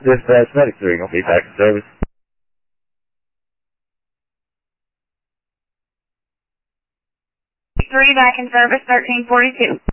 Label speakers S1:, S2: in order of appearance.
S1: Dispatch, Medic 3, gonna be back in service.
S2: 3 back in service, 1342.